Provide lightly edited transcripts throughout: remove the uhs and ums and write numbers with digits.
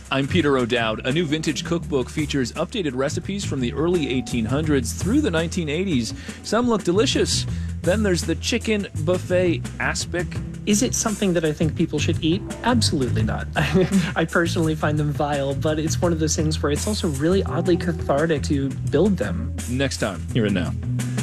I'm Peter O'Dowd. A new vintage cookbook features updated recipes from the early 1800s through the 1980s. Some look delicious. Then there's the chicken buffet aspic. Is it something that I think people should eat? Absolutely not. I personally find them vile, but it's one of those things where it's also really oddly cathartic to build them. Next time, here and now.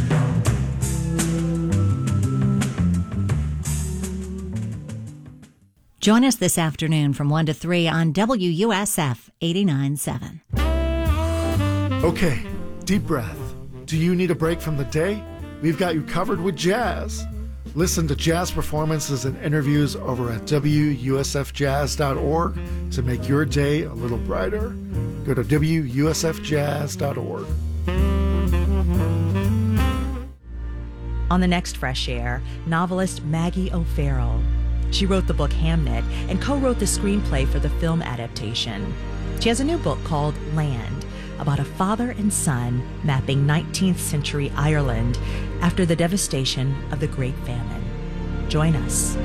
Join us this afternoon from 1 to 3 on WUSF 89.7. Okay, deep breath. Do you need a break from the day? We've got you covered with jazz. Listen to jazz performances and interviews over at WUSFjazz.org to make your day a little brighter. Go to WUSFjazz.org. On the next Fresh Air, novelist Maggie O'Farrell. She wrote the book Hamnet and co-wrote the screenplay for the film adaptation. She has a new book called Land, about a father and son mapping 19th century Ireland after the devastation of the Great Famine. Join us.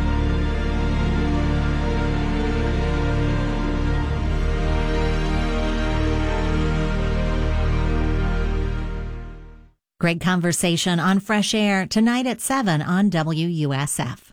Great conversation on Fresh Air tonight at 7 on WUSF.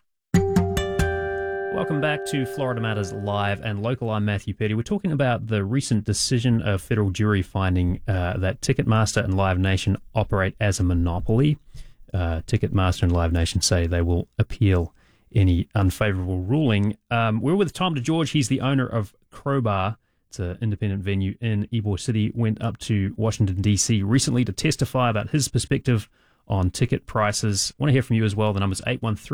Welcome back to Florida Matters Live and Local. I'm Matthew Petty. We're talking about the recent decision of federal jury finding that Ticketmaster and Live Nation operate as a monopoly. Ticketmaster and Live Nation say they will appeal any unfavorable ruling. We're with Tom DeGeorge. He's the owner of Crowbar. It's an independent venue in Ybor City. Went up to Washington, D.C. recently to testify about his perspective on ticket prices. I want to hear from you as well. The number's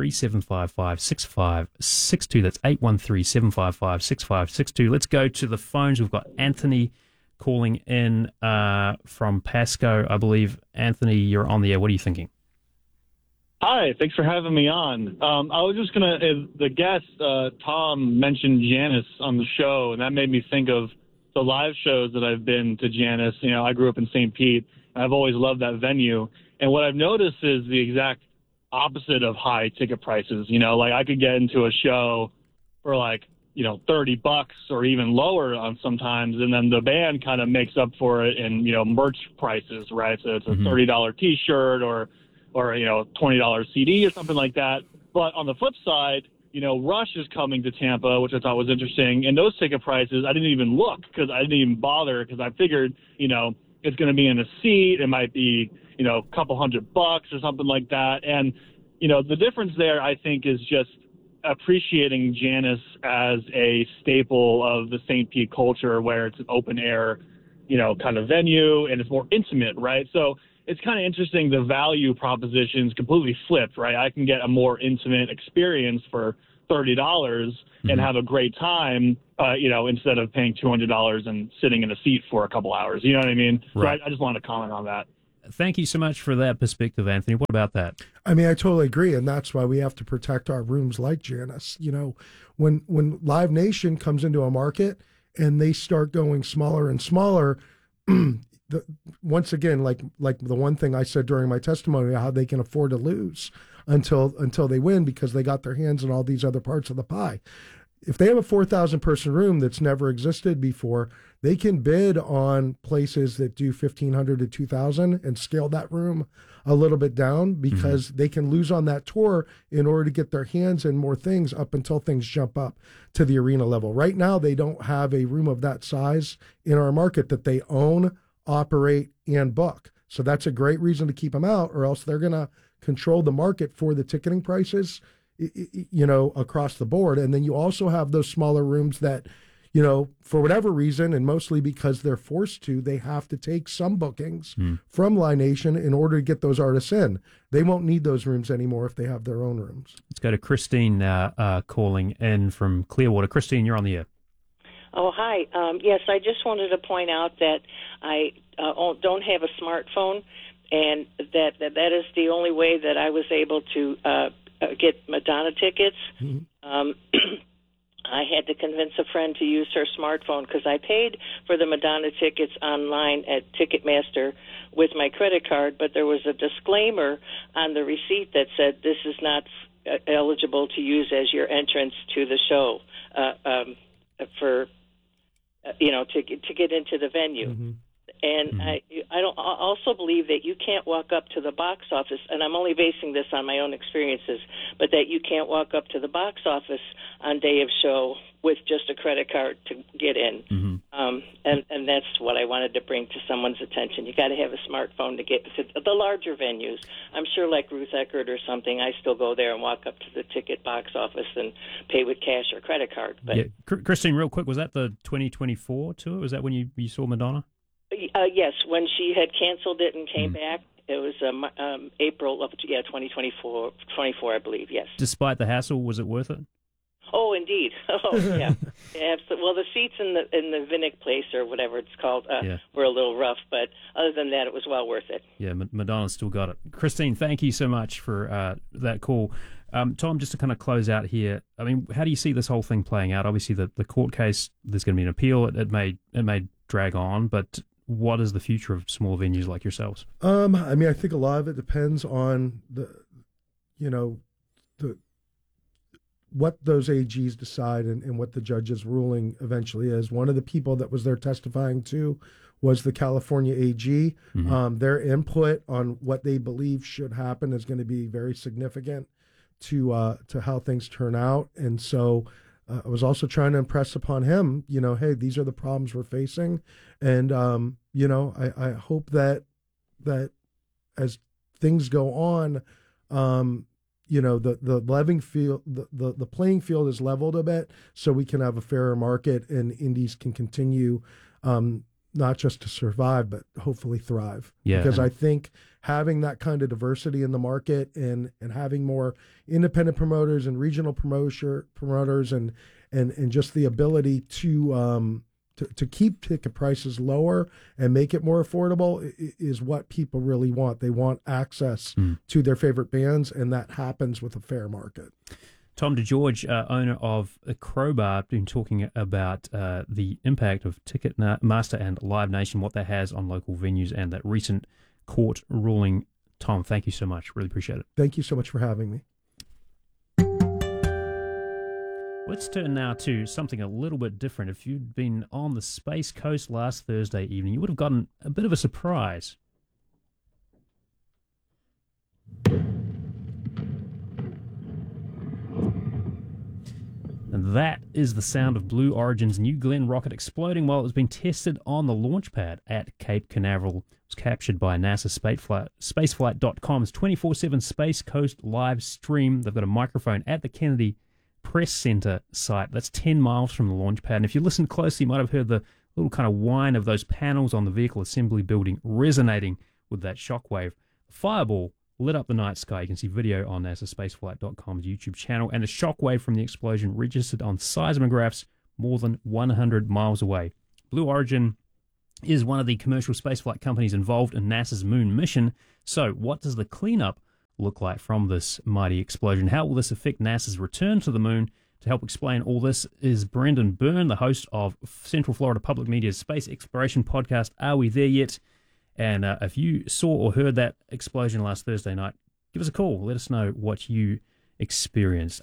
813-755-6562. That's 813-755-6562. Let's go to the phones. We've got Anthony calling in from Pasco, I believe. Anthony, you're on the air. What are you thinking? Hi, thanks for having me on. I was just going to, the guest, Tom, mentioned Janus on the show, and that made me think of the live shows that I've been to Janus. You know, I grew up in St. Pete, and I've always loved that venue. And what I've noticed is the exact opposite of high ticket prices. You know, like I could get into a show for like, you know, $30 or even lower on sometimes. And then the band kind of makes up for it in, you know, merch prices, right? So it's a $30 t-shirt or, you know, $20 CD or something like that. But on the flip side, you know, Rush is coming to Tampa, which I thought was interesting. And those ticket prices, I didn't even look because I didn't even bother because I figured, you know, it's going to be in a seat. It might be, you know, a couple $100 or something like that. And, you know, the difference there, I think, is just appreciating Janus as a staple of the St. Pete culture where it's an open air, you know, kind of venue and it's more intimate, right? So it's kind of interesting. The value proposition's completely flipped, right? I can get a more intimate experience for $30 and have a great time, you know, instead of paying $200 and sitting in a seat for a couple hours. You know what I mean? Right. So I just wanted to comment on that. Thank you so much for that perspective, Anthony. What about that? I mean, I totally agree, and that's why we have to protect our rooms like Janus. You know, when Live Nation comes into a market and they start going smaller and smaller, once again, like the one thing I said during my testimony, how they can afford to lose until they win because they got their hands on all these other parts of the pie. If they have a 4,000 person room that's never existed before, they can bid on places that do 1,500 to 2,000 and scale that room a little bit down because they can lose on that tour in order to get their hands in more things up until things jump up to the arena level. Right now, they don't have a room of that size in our market that they own, operate, and book. So that's a great reason to keep them out, or else they're going to control the market for the ticketing prices, you know, across the board. And then you also have those smaller rooms that, you know, for whatever reason, and mostly because they're forced to, they have to take some bookings from Live Nation in order to get those artists in. They won't need those rooms anymore if they have their own rooms. Let's go to Christine calling in from Clearwater. Christine, you're on the air. Oh, hi. Yes, I just wanted to point out that I don't have a smartphone, and that is the only way that I was able to get Madonna tickets. I had to convince a friend to use her smartphone because I paid for the Madonna tickets online at Ticketmaster with my credit card, but there was a disclaimer on the receipt that said this is not eligible to use as your entrance to the show for to get into the venue. Mm-hmm. And I also believe that you can't walk up to the box office, and I'm only basing this on my own experiences, but that you can't walk up to the box office on day of show with just a credit card to get in. Mm-hmm. And that's what I wanted to bring to someone's attention. You got to have a smartphone to get to the larger venues. I'm sure like Ruth Eckerd or something, I still go there and walk up to the ticket box office and pay with cash or credit card. But Christine, real quick, was that the 2024 tour? Was that when you saw Madonna? Yes, when she had canceled it and came back, it was April of 2024, I believe. Yes. Despite the hassle, was it worth it? Oh, indeed. Oh, yeah. Well, the seats in the Vinnick Place or whatever it's called were a little rough, but other than that, it was well worth it. Yeah, Madonna's still got it. Christine, thank you so much for that call. Tom, just to kind of close out here, I mean, how do you see this whole thing playing out? Obviously, the court case, there's going to be an appeal. It may drag on, but what is the future of small venues like yourselves? I mean, I think a lot of it depends on what those AGs decide and what the judge's ruling eventually is. One of the people that was there testifying to was the California AG. Mm-hmm. Their input on what they believe should happen is going to be very significant to how things turn out. And so I was also trying to impress upon him, hey, these are the problems we're facing. And, I hope that as things go on, the leveling field, the playing field is leveled a bit so we can have a fairer market and indies can continue, not just to survive, but hopefully thrive. Yeah. Because I think having that kind of diversity in the market and having more independent promoters and regional promoters and just the ability to keep ticket prices lower and make it more affordable is what people really want. They want access to their favorite bands, and that happens with a fair market. Tom DeGeorge, owner of Crowbar, been talking about the impact of Ticketmaster and Live Nation, what that has on local venues, and that recent court ruling. Tom, thank you so much. Really appreciate it. Thank you so much for having me. Let's turn now to something a little bit different. If you'd been on the Space Coast last Thursday evening, you would have gotten a bit of a surprise. And that is the sound of Blue Origin's New Glenn rocket exploding while it was being tested on the launch pad at Cape Canaveral. It was captured by NASA Spaceflight.com's 24/7 Space Coast live stream. They've got a microphone at the Kennedy Press Center site. That's 10 miles from the launch pad. And if you listen closely, you might have heard the little kind of whine of those panels on the vehicle assembly building resonating with that shockwave. The fireball lit up the night sky. You can see video on NASA Spaceflight.com's YouTube channel, and a shockwave from the explosion registered on seismographs more than 100 miles away. Blue Origin is one of the commercial spaceflight companies involved in NASA's moon mission. So what does the cleanup look like from this mighty explosion? How will this affect NASA's return to the moon? To help explain all this is Brendan Byrne, the host of Central Florida Public Media's space exploration podcast, Are We There Yet? And if you saw or heard that explosion last Thursday night, give us a call. Let us know what you experienced.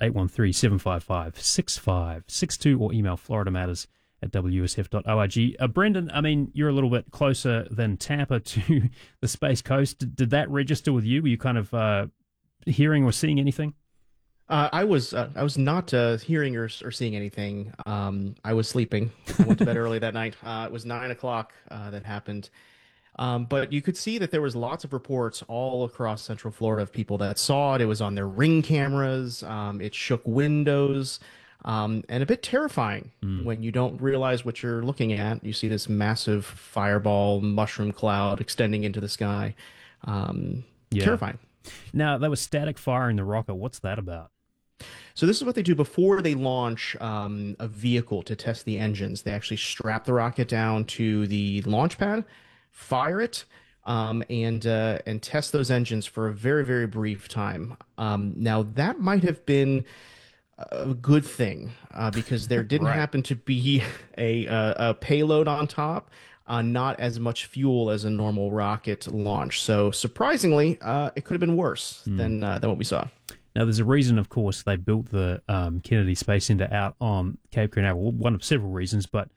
813-755-6562 or email floridamatters@wsf.org. Brendan, I mean, you're a little bit closer than Tampa to the Space Coast. Did that register with you? Were you kind of hearing or seeing anything? I was not hearing or seeing anything. I was sleeping. I went to bed early that night. It was 9 o'clock that happened. But you could see that there was lots of reports all across Central Florida of people that saw it. It was on their Ring cameras. It shook windows. And a bit terrifying when you don't realize what you're looking at. You see this massive fireball mushroom cloud extending into the sky. Terrifying. Now, that was static firing the rocket. What's that about? So this is what they do before they launch a vehicle to test the engines. They actually strap the rocket down to the launch pad, fire it, and test those engines for a very, very brief time. Now, that might have been a good thing because there didn't happen to be a payload on top, not as much fuel as a normal rocket launch. So surprisingly, it could have been worse than what we saw. Now, there's a reason, of course, they built the Kennedy Space Center out on Cape Canaveral. One of several reasons, but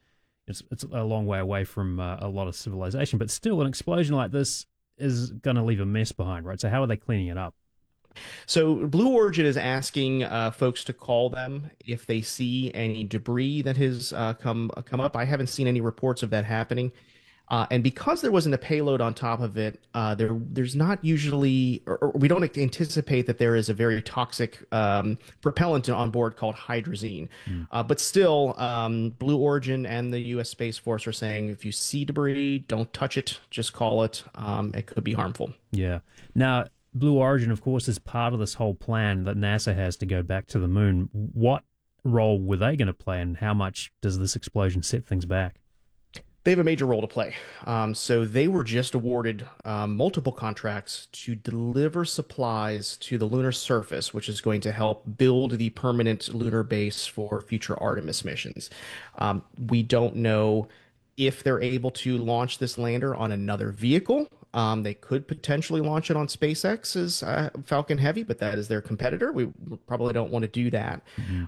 It's a long way away from a lot of civilization, but still an explosion like this is going to leave a mess behind, right? So how are they cleaning it up? So Blue Origin is asking folks to call them if they see any debris that has come up. I haven't seen any reports of that happening. And because there wasn't a payload on top of it, there's not usually, or we don't anticipate that there is a very toxic propellant on board called hydrazine. But still, Blue Origin and the U.S. Space Force are saying if you see debris, don't touch it, just call it. It could be harmful. Yeah. Now, Blue Origin, of course, is part of this whole plan that NASA has to go back to the moon. What role were they going to play, and how much does this explosion set things back? They have a major role to play. So they were just awarded multiple contracts to deliver supplies to the lunar surface, which is going to help build the permanent lunar base for future Artemis missions. We don't know if they're able to launch this lander on another vehicle. They could potentially launch it on SpaceX's Falcon Heavy, but that is their competitor. We probably don't want to do that.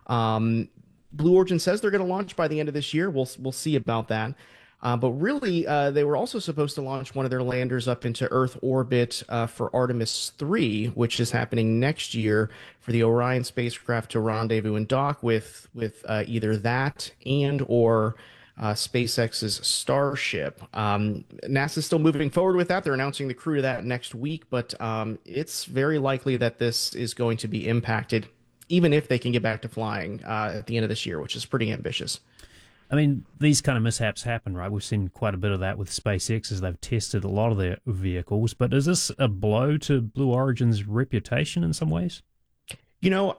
Blue Origin says they're going to launch by the end of this year. We'll see about that. But really, they were also supposed to launch one of their landers up into Earth orbit for Artemis 3, which is happening next year, for the Orion spacecraft to rendezvous and dock with either that and or SpaceX's Starship. NASA's still moving forward with that. They're announcing the crew to that next week, but it's very likely that this is going to be impacted, even if they can get back to flying at the end of this year, which is pretty ambitious. I mean, these kind of mishaps happen, right? We've seen quite a bit of that with SpaceX as they've tested a lot of their vehicles. But is this a blow to Blue Origin's reputation in some ways? You know,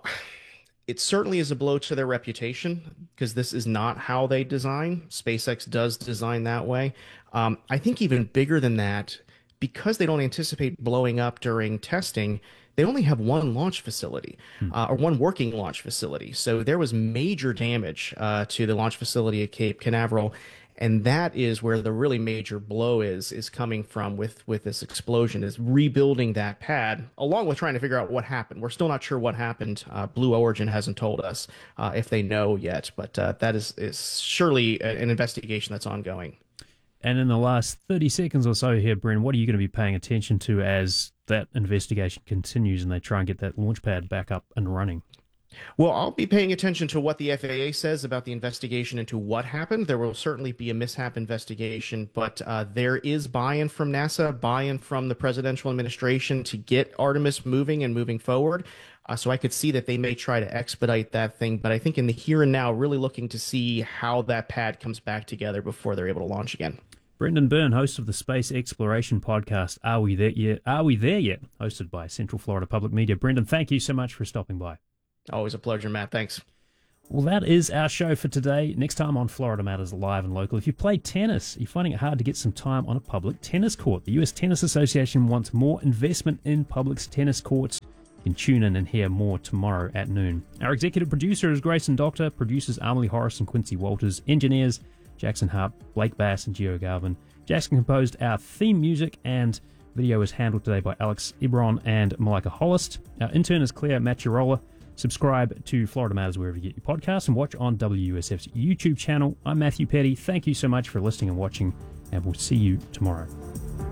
it certainly is a blow to their reputation, because this is not how they design. SpaceX does design that way. I think even bigger than that, because they don't anticipate blowing up during testing, they only have one launch facility, or one working launch facility. So there was major damage to the launch facility at Cape Canaveral, and that is where the really major blow is coming from with this explosion, is rebuilding that pad, along with trying to figure out what happened. We're still not sure what happened. Blue Origin hasn't told us if they know yet, but that is surely an investigation that's ongoing. And in the last 30 seconds or so here, Bren, what are you going to be paying attention to as that investigation continues and they try and get that launch pad back up and running? Well, I'll be paying attention to what the FAA says about the investigation into what happened. There will certainly be a mishap investigation, but there is buy-in from NASA, buy-in from the presidential administration to get Artemis moving and moving forward. So I could see that they may try to expedite that thing, but I think in the here and now, really looking to see how that pad comes back together before they're able to launch again. Brendan Byrne, host of the Space Exploration podcast, Are We There Yet? Are We There Yet? Hosted by Central Florida Public Media. Brendan, thank you so much for stopping by. Always a pleasure, Matt. Thanks. Well, that is our show for today. Next time on Florida Matters Live and Local, if you play tennis, you're finding it hard to get some time on a public tennis court. The U.S. Tennis Association wants more investment in public tennis courts. You can tune in and hear more tomorrow at noon. Our executive producer is Grayson Doctor, producers Amelie Horace and Quincy Walters, engineers Jackson Harp, Blake Bass and Gio Garvin. Jackson composed our theme music, and video is handled today by Alex Ebron and Malika Hollis. Our intern is Claire Maciarola. Subscribe to Florida Matters wherever you get your podcasts and watch on WUSF's YouTube channel. I'm Matthew Petty. Thank you so much for listening and watching, and we'll see you tomorrow.